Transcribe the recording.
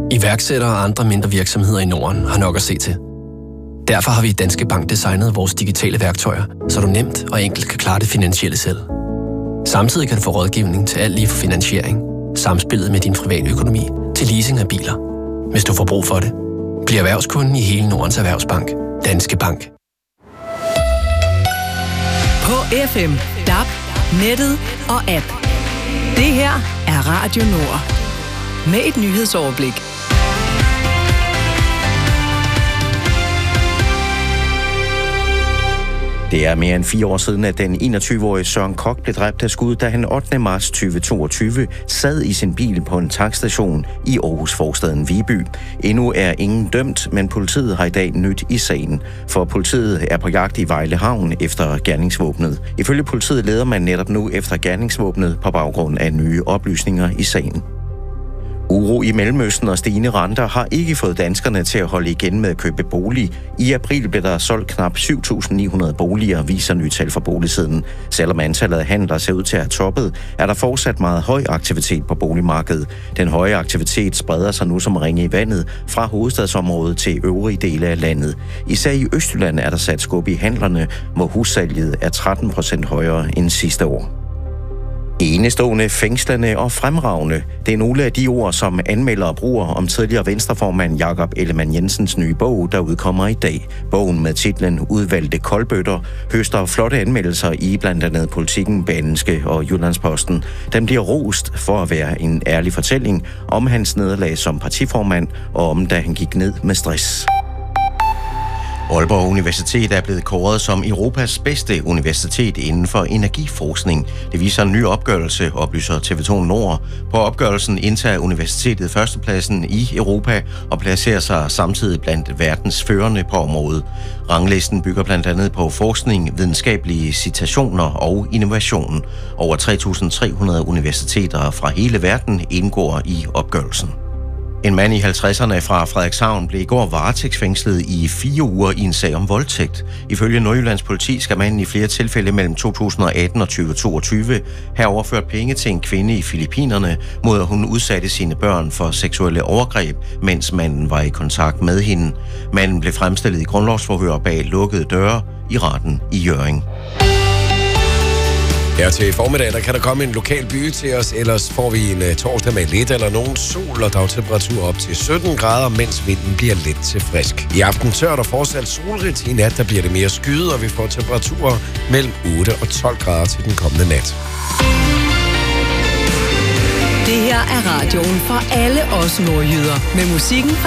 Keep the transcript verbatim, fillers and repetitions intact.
Iværksættere og andre mindre virksomheder i Norden har nok at se til. Derfor har vi i Danske Bank designet vores digitale værktøjer, så du nemt og enkelt kan klare det finansielle selv. Samtidig kan du få rådgivning til alt lige fra finansiering, samspillet med din private økonomi til leasing af biler. Hvis du får brug for det, bliv erhvervskunden i hele Nordens Erhvervsbank. Danske Bank. På F M, D A B, nettet og app. Det her er Radio Nord. Med et nyhedsoverblik. Det er mere end fire år siden, at den enogtyve-årige Søren Kok blev dræbt af skud, da han ottende marts to tusind og toogtyve sad i sin bil på en tankstation i Aarhus forstaden Viby. Endnu er ingen dømt, men politiet har i dag nyt i sagen, for politiet er på jagt i Vejle Havn efter gerningsvåbnet. Ifølge politiet leder man netop nu efter gerningsvåbnet på baggrund af nye oplysninger i sagen. Uro i Mellemøsten og stigende renter har ikke fået danskerne til at holde igen med at købe bolig. I april blev der solgt knap syv tusind ni hundrede boliger, viser nye tal fra Boligsiden. Selvom antallet af handler ser ud til at have toppet, er der fortsat meget høj aktivitet på boligmarkedet. Den høje aktivitet spreder sig nu som ringe i vandet fra hovedstadsområdet til øvrige dele af landet. Især i Østjylland er der sat skub i handlerne, hvor hussalget er tretten procent højere end sidste år. Enestående, fængslende og fremragende. Det er nogle af de ord, som anmeldere bruger om tidligere venstreformand Jakob Ellemann-Jensens nye bog, der udkommer i dag. Bogen med titlen Udvalgte koldbøtter høster flotte anmeldelser i blandt andet Politiken, Berlingske og Jyllandsposten. Den bliver rost for at være en ærlig fortælling om hans nederlag som partiformand og om da han gik ned med stress. Aalborg Universitet er blevet kåret som Europas bedste universitet inden for energiforskning. Det viser en ny opgørelse, oplyser T V to Nord. På opgørelsen indtager universitetet førstepladsen i Europa og placerer sig samtidig blandt verdens førende på området. Ranglisten bygger blandt andet på forskning, videnskabelige citationer og innovation. Over tre tusind tre hundrede universiteter fra hele verden indgår i opgørelsen. En mand i halvtredserne fra Frederikshavn blev i går varetægtsfængslet i fire uger i en sag om voldtægt. Ifølge Nordjyllands politi skal manden i flere tilfælde mellem to tusind og atten og to tusind og toogtyve have overført penge til en kvinde i Filippinerne, mod at hun udsatte sine børn for seksuelle overgreb, mens manden var i kontakt med hende. Manden blev fremstillet i grundlovsforhør bag lukkede døre i retten i Hjørring. Her til formiddag, der kan der komme en lokal by til os, ellers får vi en uh, torsdag med lidt eller nogen sol og dagtemperatur op til sytten grader, mens vinden bliver lidt til frisk. I aften tørt og fortsat solrigt. I nat, der bliver det mere skyet, og vi får temperaturer mellem otte og tolv grader til den kommende nat. Det her er radioen for alle os nordjyder med musikken fra